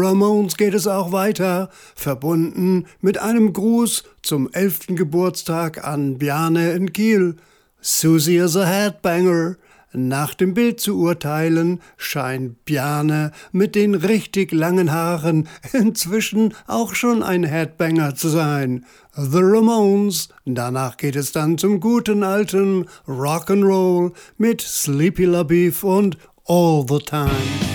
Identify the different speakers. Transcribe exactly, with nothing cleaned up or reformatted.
Speaker 1: Ramones geht es auch weiter, verbunden mit einem Gruß zum elften Geburtstag an Bjarne in Kiel. Susie is a Headbanger. Nach dem Bild zu urteilen, scheint Bjarne mit den richtig langen Haaren inzwischen auch schon ein Headbanger zu sein. The Ramones, danach geht es dann zum guten alten Rock'n'Roll mit Sleepy LaBeef und All the Time.